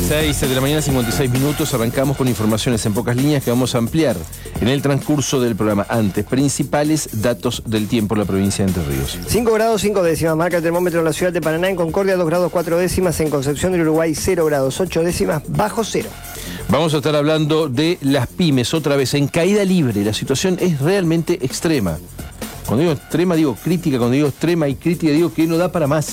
6 de la mañana, 56 minutos. Arrancamos con informaciones en pocas líneas que vamos a ampliar en el transcurso del programa. Antes, principales datos del tiempo en la provincia de Entre Ríos. 5 grados 5 décimas marca el termómetro en la ciudad de Paraná. En Concordia 2 grados 4 décimas. En Concepción del Uruguay 0 grados 8 décimas bajo cero. Vamos a estar hablando de las pymes otra vez en caída libre. La situación es realmente extrema. Cuando digo extrema digo crítica, cuando digo extrema y crítica digo que no da para más.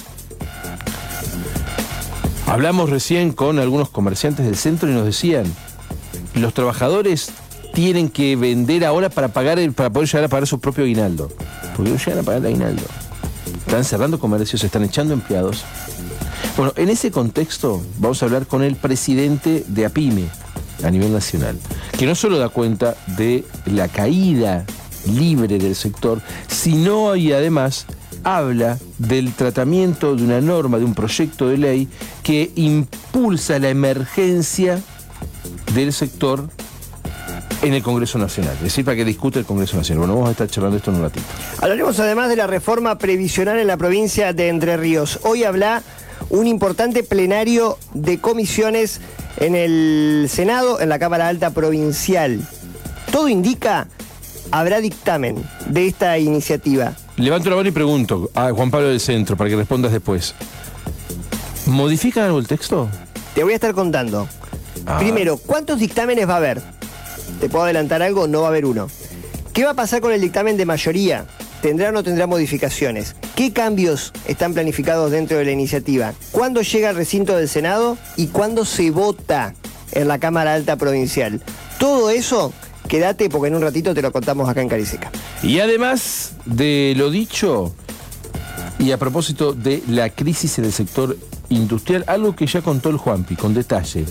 Hablamos recién con algunos comerciantes del centro y nos decían, los trabajadores tienen que vender ahora para poder llegar a pagar su propio aguinaldo. Porque no llegan a pagar el aguinaldo. Están cerrando comercios, se están echando empleados. Bueno, en ese contexto vamos a hablar con el presidente de APYME a nivel nacional, que no solo da cuenta de la caída libre del sector, sino y además habla del tratamiento de una norma, de un proyecto de ley que impulsa la emergencia del sector en el Congreso Nacional, es decir, para que discute el Congreso Nacional. Bueno, vamos a estar charlando esto en un ratito. Hablaremos además de la reforma previsional en la provincia de Entre Ríos. Hoy habla un importante plenario de comisiones en el Senado, en la Cámara Alta Provincial. Todo indica, habrá dictamen de esta iniciativa. Levanto la mano y pregunto a Juan Pablo del Centro para que respondas después. ¿Modifican algo el texto? Te voy a estar contando. Primero, ¿cuántos dictámenes va a haber? Te puedo adelantar algo, no va a haber uno. ¿Qué va a pasar con el dictamen de mayoría? ¿Tendrá o no tendrá modificaciones? ¿Qué cambios están planificados dentro de la iniciativa? ¿Cuándo llega al recinto del Senado? ¿Y cuándo se vota en la Cámara Alta Provincial? Todo eso, quédate porque en un ratito te lo contamos acá en Cariseca. Y además de lo dicho, y a propósito de la crisis en el sector industrial, algo que ya contó el Juanpi, con detalles.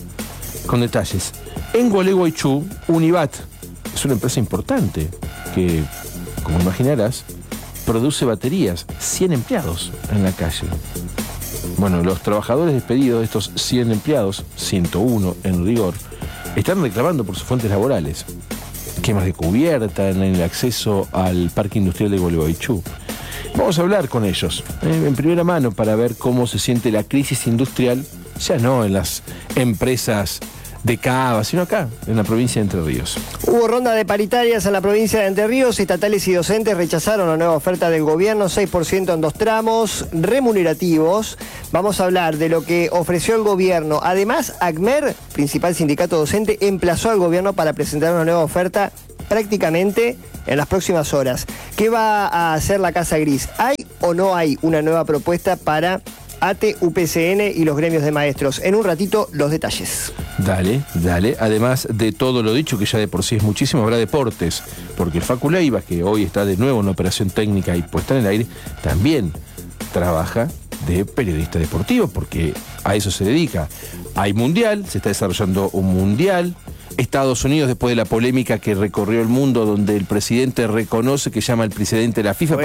En Gualeguaychú, Univat es una empresa importante que, como imaginarás, produce baterías, 100 empleados en la calle. Bueno, los trabajadores despedidos de estos 100 empleados, 101 en rigor, están reclamando por sus fuentes laborales. Quemas de cubierta en el acceso al parque industrial de Gualeguaychú. Vamos a hablar con ellos en primera mano para ver cómo se siente la crisis industrial, ya no en las empresas de Cava, sino acá, en la provincia de Entre Ríos. Hubo ronda de paritarias en la provincia de Entre Ríos. Estatales y docentes rechazaron la nueva oferta del gobierno, 6% en 2 tramos remunerativos. Vamos a hablar de lo que ofreció el gobierno. Además, ACMER, principal sindicato docente, emplazó al gobierno para presentar una nueva oferta prácticamente en las próximas horas. ¿Qué va a hacer la Casa Gris? ¿Hay o no hay una nueva propuesta para ATE, UPCN y los gremios de maestros? En un ratito, los detalles. Dale. Además de todo lo dicho, que ya de por sí es muchísimo, habrá deportes, porque el Facu Leiva, que hoy está de nuevo en operación técnica y puesta en el aire, también trabaja de periodista deportivo, porque a eso se dedica. Hay mundial, se está desarrollando un mundial. Estados Unidos, después de la polémica que recorrió el mundo, donde el presidente reconoce que llama al presidente de la FIFA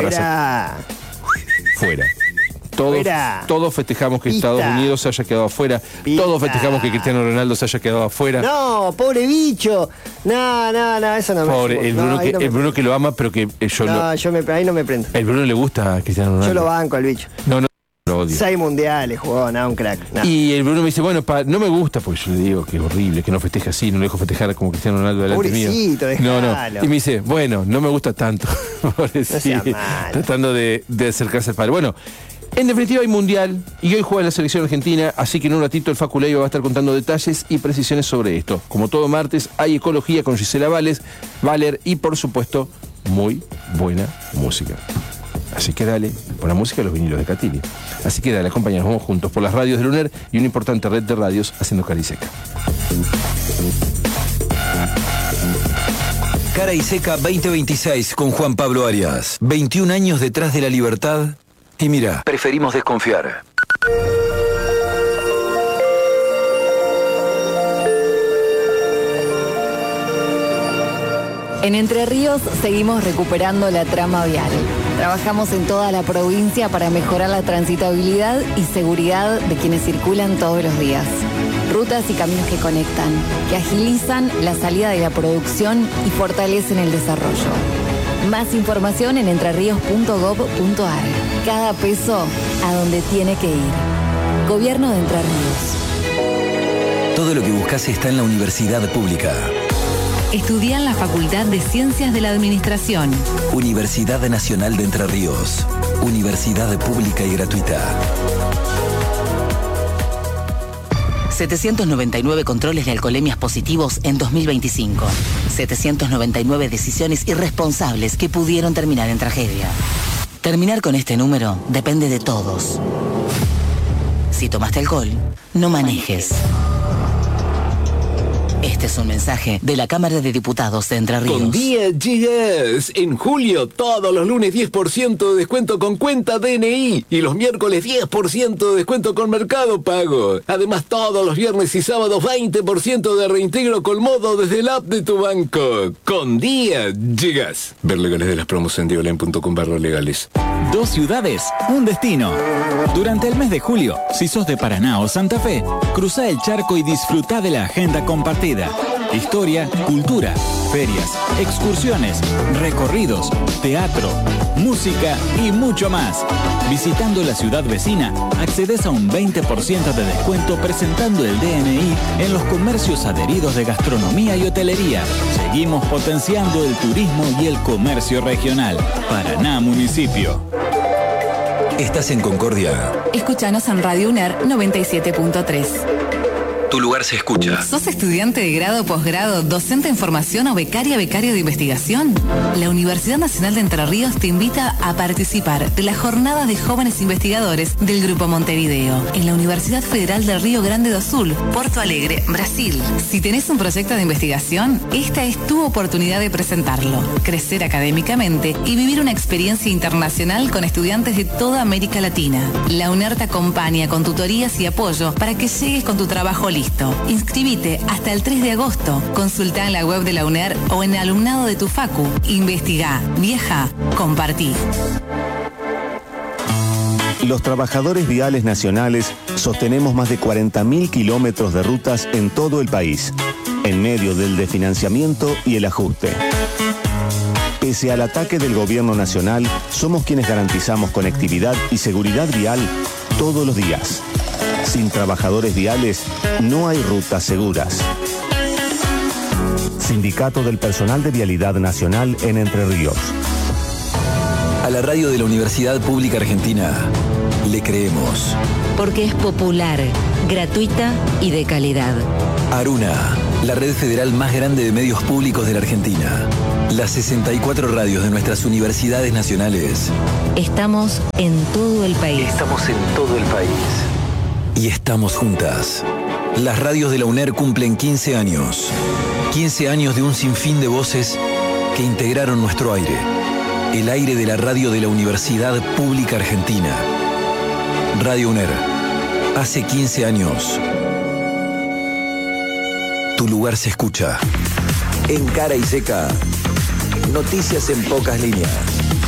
Fuera. Todos festejamos que Estados Unidos se haya quedado afuera. Todos festejamos que Cristiano Ronaldo se haya quedado afuera. No, pobre bicho. No, eso no me pobre, el Bruno que lo ama, pero que ahí no me prendo. El Bruno le gusta a Cristiano Ronaldo. Yo lo banco al bicho. No, lo odio. 6 mundiales jugó, un crack. No. Y el Bruno me dice, bueno, no me gusta, porque yo le digo que es horrible, que no festeje así, no lo dejo festejar como Cristiano Ronaldo delante mío. Dejalo. Y me dice, bueno, no me gusta tanto. Tratando de acercarse al padre. Bueno, en definitiva hay mundial y hoy juega la selección argentina, así que en un ratito el Facu Leiva va a estar contando detalles y precisiones sobre esto. Como todo martes, hay ecología con Gisela Valer y por supuesto, muy buena música. Así que dale, por la música de los vinilos de Catini. Así que dale, acompáñanos, vamos juntos por las radios de Luner y una importante red de radios haciendo Cariseca. Cara y Seca 2026 con Juan Pablo Arias. 21 años detrás de la libertad. Y mira, preferimos desconfiar. En Entre Ríos seguimos recuperando la trama vial. Trabajamos en toda la provincia para mejorar la transitabilidad y seguridad de quienes circulan todos los días. Rutas y caminos que conectan, que agilizan la salida de la producción y fortalecen el desarrollo. Más información en entreríos.gov.ar. Cada peso a donde tiene que ir. Gobierno de Entre Ríos. Todo lo que buscas está en la universidad pública. Estudia en la Facultad de Ciencias de la Administración. Universidad Nacional de Entre Ríos. Universidad pública y gratuita. 799 controles de alcoholemias positivos en 2025. 799 decisiones irresponsables que pudieron terminar en tragedia. Terminar con este número depende de todos. Si tomaste alcohol, no manejes. Este es un mensaje de la Cámara de Diputados de Entre Ríos. Con Día GS. En julio, todos los lunes 10% de descuento con cuenta DNI. Y los miércoles 10% de descuento con Mercado Pago. Además, todos los viernes y sábados 20% de reintegro con modo desde el app de tu banco. Con Día GS. Ver legales de las promos en dioline.com/legales. 2 ciudades, un destino. Durante el mes de julio, si sos de Paraná o Santa Fe, cruzá el charco y disfrutá de la agenda compartida. Historia, cultura, ferias, excursiones, recorridos, teatro, música y mucho más. Visitando la ciudad vecina, accedes a un 20% de descuento presentando el DNI en los comercios adheridos de gastronomía y hotelería. Seguimos potenciando el turismo y el comercio regional. Paraná Municipio. ¿Estás en Concordia? Escúchanos en Radio UNER 97.3. Tu lugar se escucha. ¿Sos estudiante de grado, posgrado, docente en formación o becario de investigación? La Universidad Nacional de Entre Ríos te invita a participar de la jornada de jóvenes investigadores del Grupo Montevideo en la Universidad Federal del Río Grande do Sul, Porto Alegre, Brasil. Si tenés un proyecto de investigación, esta es tu oportunidad de presentarlo, crecer académicamente y vivir una experiencia internacional con estudiantes de toda América Latina. La UNER te acompaña con tutorías y apoyo para que llegues con tu trabajo listo. Inscribite hasta el 3 de agosto. Consulta en la web de la UNER o en el alumnado de tu facu. Investigá, viaja, compartí. Los trabajadores viales nacionales sostenemos más de 40.000 kilómetros de rutas en todo el país, en medio del desfinanciamiento y el ajuste. Pese al ataque del gobierno nacional, somos quienes garantizamos conectividad y seguridad vial todos los días. Sin trabajadores viales, no hay rutas seguras. Sindicato del Personal de Vialidad Nacional en Entre Ríos. A la radio de la Universidad Pública Argentina le creemos. Porque es popular, gratuita y de calidad. Aruna, la red federal más grande de medios públicos de la Argentina. Las 64 radios de nuestras universidades nacionales. Estamos en todo el país. Estamos en todo el país. Y estamos juntas. Las radios de la UNER cumplen 15 años. 15 años de un sinfín de voces que integraron nuestro aire. El aire de la radio de la Universidad Pública Argentina. Radio UNER. Hace 15 años. Tu lugar se escucha. En Cara y Seca. Noticias en pocas líneas.